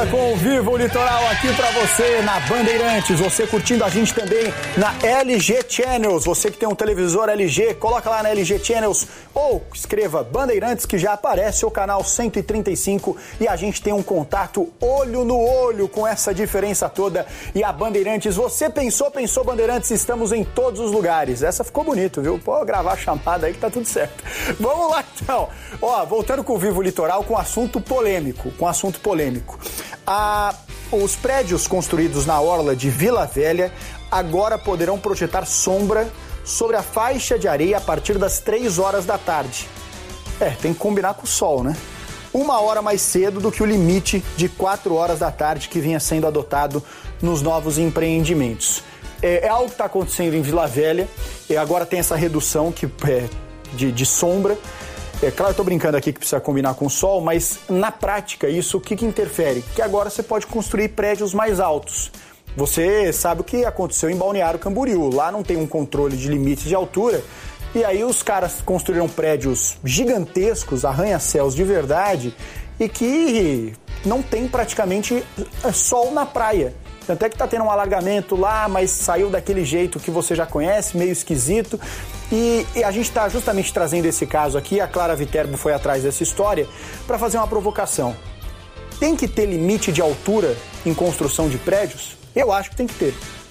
volta com o Viva o Litoral aqui pra você na Bandeirantes, você curtindo a gente também na LG Channels, você que tem um televisor LG, coloca lá na LG Channels ou escreva Bandeirantes que já aparece o canal 135 e a gente tem um contato olho no olho com essa diferença toda. E a Bandeirantes, você pensou Bandeirantes, estamos em todos os lugares. Essa ficou bonito, viu? Pô, gravar a chamada aí que tá tudo certo. Vamos lá então. Ó, voltando com o Viva o Litoral com assunto polêmico, os prédios construídos na orla de Vila Velha agora poderão projetar sombra sobre a faixa de areia a partir das 3 horas da tarde. Tem que combinar com o sol, né? 1 hora mais cedo do que o limite de 4 horas da tarde que vinha sendo adotado nos novos empreendimentos. É algo que está acontecendo em Vila Velha, e agora tem essa redução de sombra. É claro, eu estou brincando aqui que precisa combinar com o sol, mas na prática isso o que interfere? Que agora você pode construir prédios mais altos. Você sabe o que aconteceu em Balneário Camboriú, lá não tem um controle de limite de altura, e aí os caras construíram prédios gigantescos, arranha-céus de verdade, e que não tem praticamente sol na praia. Tanto é que está tendo um alargamento lá, mas saiu daquele jeito que você já conhece, meio esquisito. E a gente está justamente trazendo esse caso aqui, a Clara Viterbo foi atrás dessa história, para fazer uma provocação. Tem que ter limite de altura em construção de prédios? Eu acho que tem que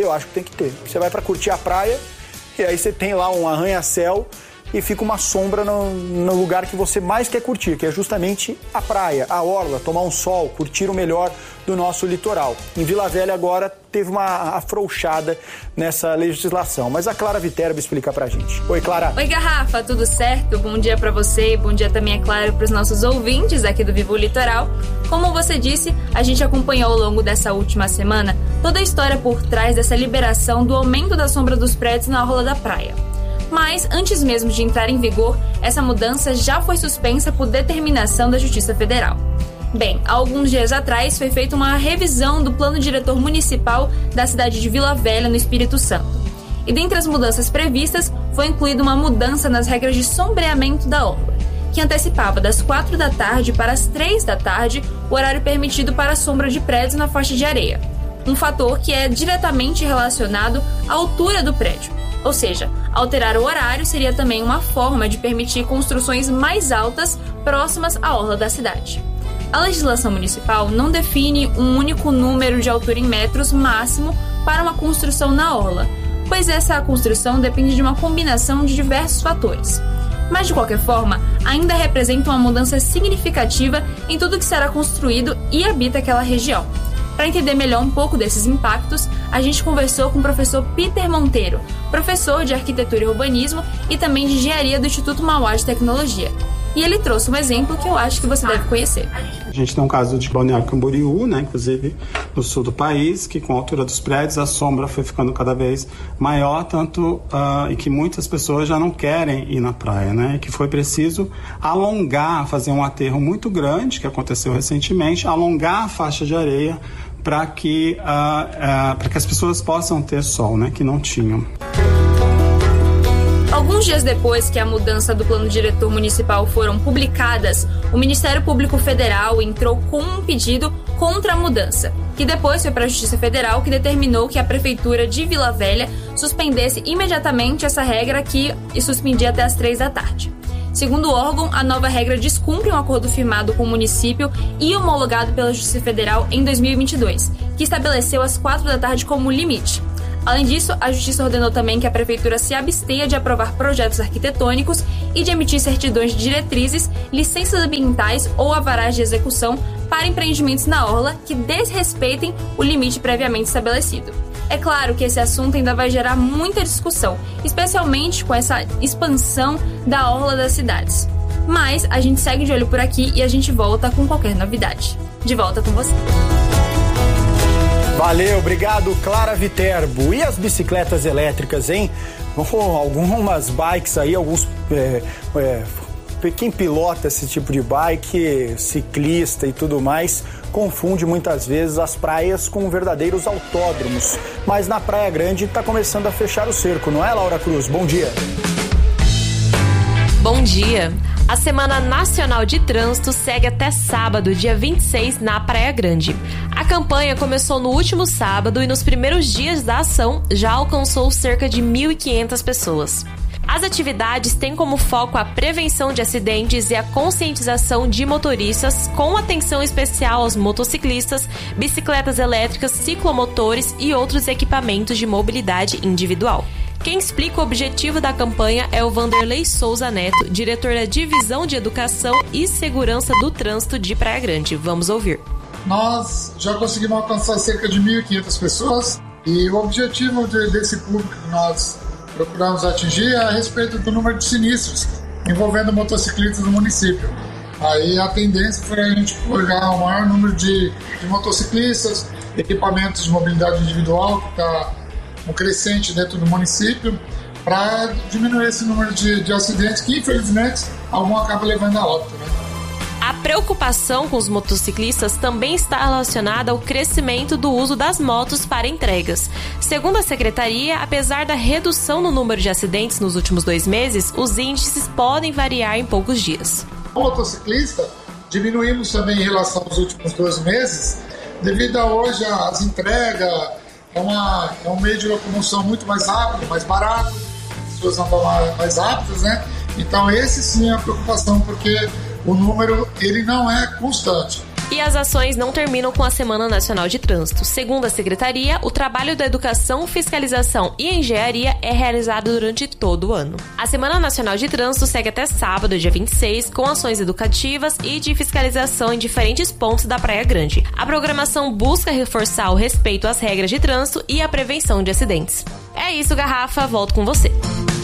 ter. Você vai para curtir a praia, e aí você tem lá um arranha-céu, e fica uma sombra no lugar que você mais quer curtir, que é justamente a praia, a orla, tomar um sol, curtir o melhor do nosso litoral. Em Vila Velha agora teve uma afrouxada nessa legislação, mas a Clara Viterbo explica pra gente. Oi, Clara. Oi, Garrafa, tudo certo? Bom dia pra você e bom dia também, é claro, pros nossos ouvintes aqui do Viva o Litoral. Como você disse, a gente acompanhou ao longo dessa última semana toda a história por trás dessa liberação do aumento da sombra dos prédios na orla da praia. Mas, antes mesmo de entrar em vigor, essa mudança já foi suspensa por determinação da Justiça Federal. Bem, há alguns dias atrás foi feita uma revisão do plano diretor municipal da cidade de Vila Velha, no Espírito Santo. E dentre as mudanças previstas, foi incluída uma mudança nas regras de sombreamento da orla, que antecipava das 4 da tarde para as 3 da tarde o horário permitido para a sombra de prédios na faixa de areia. Um fator que é diretamente relacionado à altura do prédio. Ou seja, alterar o horário seria também uma forma de permitir construções mais altas próximas à orla da cidade. A legislação municipal não define um único número de altura em metros máximo para uma construção na orla, pois essa construção depende de uma combinação de diversos fatores. Mas, de qualquer forma, ainda representa uma mudança significativa em tudo que será construído e habita aquela região. Para entender melhor um pouco desses impactos, a gente conversou com o professor Peter Monteiro, professor de Arquitetura e Urbanismo e também de Engenharia do Instituto Mauá de Tecnologia. E ele trouxe um exemplo que eu acho que você deve conhecer. A gente tem um caso de Balneário Camboriú, né, inclusive no sul do país, que com a altura dos prédios a sombra foi ficando cada vez maior, tanto e que muitas pessoas já não querem ir na praia, né, e que foi preciso alongar, fazer um aterro muito grande, que aconteceu recentemente, alongar a faixa de areia para que as pessoas possam ter sol, né, que não tinham. Alguns dias depois que a mudança do plano diretor municipal foram publicadas, o Ministério Público Federal entrou com um pedido contra a mudança, que depois foi para a Justiça Federal, que determinou que a Prefeitura de Vila Velha suspendesse imediatamente essa regra e suspendia até as 3 da tarde. Segundo o órgão, a nova regra descumpre um acordo firmado com o município e homologado pela Justiça Federal em 2022, que estabeleceu as 4 da tarde como limite. Além disso, a Justiça ordenou também que a Prefeitura se abstenha de aprovar projetos arquitetônicos e de emitir certidões de diretrizes, licenças ambientais ou alvarás de execução para empreendimentos na orla que desrespeitem o limite previamente estabelecido. É claro que esse assunto ainda vai gerar muita discussão, especialmente com essa expansão da orla das cidades. Mas a gente segue de olho por aqui e a gente volta com qualquer novidade. De volta com você. Valeu, obrigado, Clara Viterbo. E as bicicletas elétricas, hein? Algumas bikes aí, quem pilota esse tipo de bike, ciclista e tudo mais, confunde muitas vezes as praias com verdadeiros autódromos. Mas na Praia Grande está começando a fechar o cerco, não é, Laura Cruz? Bom dia. Bom dia. A Semana Nacional de Trânsito segue até sábado, dia 26, na Praia Grande. A campanha começou no último sábado e nos primeiros dias da ação já alcançou cerca de 1.500 pessoas. As atividades têm como foco a prevenção de acidentes e a conscientização de motoristas, com atenção especial aos motociclistas, bicicletas elétricas, ciclomotores e outros equipamentos de mobilidade individual. Quem explica o objetivo da campanha é o Vanderlei Souza Neto, diretor da Divisão de Educação e Segurança do Trânsito de Praia Grande. Vamos ouvir. Nós já conseguimos alcançar cerca de 1.500 pessoas e o objetivo desse público que nós procuramos atingir é a respeito do número de sinistros envolvendo motociclistas no município. Aí a tendência foi a gente pegar o maior número de motociclistas, equipamentos de mobilidade individual que está um crescente dentro do município, para diminuir esse número de acidentes que, infelizmente, algum acaba levando a óbito, né? A preocupação com os motociclistas também está relacionada ao crescimento do uso das motos para entregas. Segundo a Secretaria, apesar da redução no número de acidentes nos últimos 2 meses, os índices podem variar em poucos dias. O motociclista diminuímos também em relação aos últimos 12 meses, devido a hoje as entregas. É um meio de locomoção muito mais rápido, mais barato, as pessoas andam mais rápidas, né? Então esse sim é a preocupação, porque o número ele não é constante. E as ações não terminam com a Semana Nacional de Trânsito. Segundo a Secretaria, o trabalho da educação, fiscalização e engenharia é realizado durante todo o ano. A Semana Nacional de Trânsito segue até sábado, dia 26, com ações educativas e de fiscalização em diferentes pontos da Praia Grande. A programação busca reforçar o respeito às regras de trânsito e a prevenção de acidentes. É isso, Garrafa. Volto com você.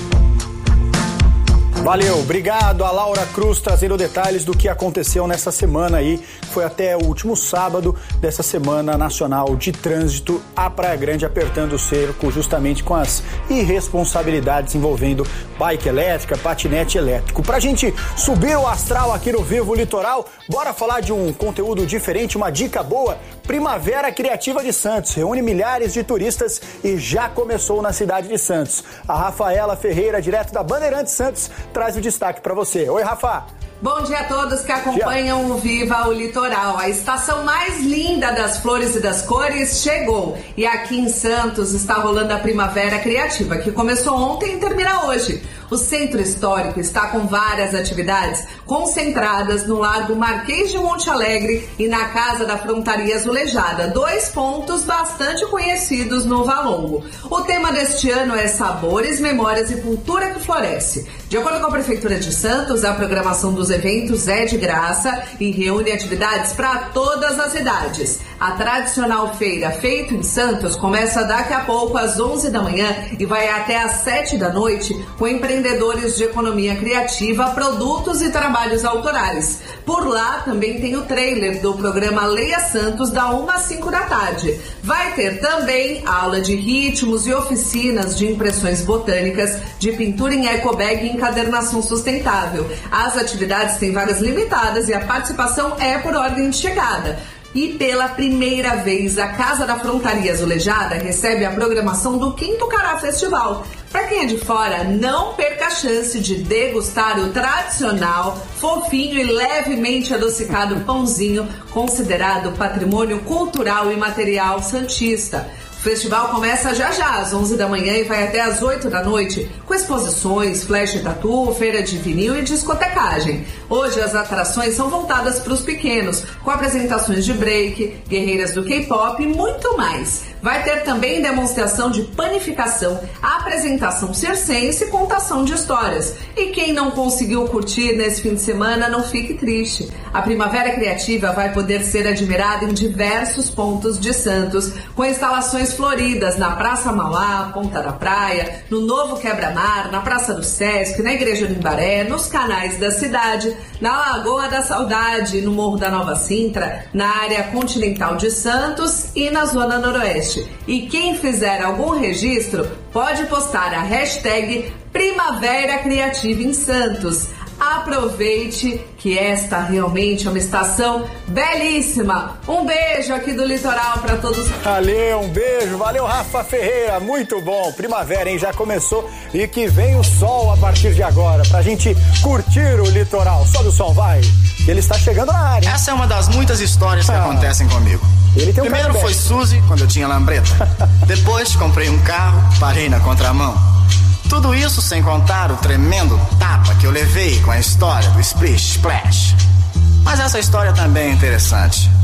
Valeu, obrigado a Laura Cruz trazendo detalhes do que aconteceu nessa semana aí. Foi até o último sábado dessa Semana Nacional de Trânsito, a Praia Grande apertando o cerco justamente com as irresponsabilidades envolvendo bike elétrica, patinete elétrico. Pra gente subir o astral aqui no Vivo Litoral, bora falar de um conteúdo diferente, uma dica boa. Primavera Criativa de Santos reúne milhares de turistas e já começou na cidade de Santos. A Rafaela Ferreira, direto da Bandeirantes Santos, traz o destaque para você. Oi, Rafa! Bom dia a todos que acompanham o Viva o Litoral. A estação mais linda das flores e das cores chegou. E aqui em Santos está rolando a Primavera Criativa, que começou ontem e termina hoje. O Centro Histórico está com várias atividades concentradas no Largo Marquês de Monte Alegre e na Casa da Frontaria Azulejada, 2 pontos bastante conhecidos no Valongo. O tema deste ano é Sabores, Memórias e Cultura que Floresce. De acordo com a Prefeitura de Santos, a programação dos eventos é de graça e reúne atividades para todas as idades. A tradicional feira Feito em Santos começa daqui a pouco às 11 da manhã e vai até às 7 da noite com empreendedores de economia criativa, produtos e trabalhos autorais. Por lá também tem o trailer do programa Leia Santos da 1 às 5 da tarde. Vai ter também aula de ritmos e oficinas de impressões botânicas, de pintura em ecobag e encadernação sustentável. As atividades têm vagas limitadas e a participação é por ordem de chegada. E pela primeira vez, a Casa da Frontaria Azulejada recebe a programação do Quinto Cará Festival. Para quem é de fora, não perca a chance de degustar o tradicional, fofinho e levemente adocicado pãozinho, considerado patrimônio cultural e material santista. O festival começa já às 11 da manhã e vai até às 8 da noite, com exposições, flash e tatu, feira de vinil e discotecagem. Hoje as atrações são voltadas para os pequenos, com apresentações de break, guerreiras do K-pop e muito mais. Vai ter também demonstração de panificação, apresentação circense e contação de histórias. E quem não conseguiu curtir nesse fim de semana, não fique triste. A Primavera Criativa vai poder ser admirada em diversos pontos de Santos, com instalações floridas na Praça Mauá, Ponta da Praia, no Novo Quebra-Mar, na Praça do Sesc, na Igreja do Imbaré, nos canais da cidade, na Lagoa da Saudade, no Morro da Nova Sintra, na área continental de Santos e na Zona Noroeste. E quem fizer algum registro pode postar a hashtag Primavera Criativa em Santos. Aproveite que esta realmente é uma estação belíssima. Um beijo aqui do litoral para todos. Valeu, um beijo, valeu Rafa Ferreira, muito bom. Primavera, hein, já começou e que vem o sol a partir de agora pra gente curtir o litoral. Sobe o som, vai, ele está chegando na área. Essa é uma das muitas histórias que acontecem comigo. Primeiro foi Suzy, quando eu tinha lambreta. Depois comprei um carro, parei na contramão. Tudo isso sem contar o tremendo tapa que eu levei com a história do Splish Splash. Mas essa história também é interessante.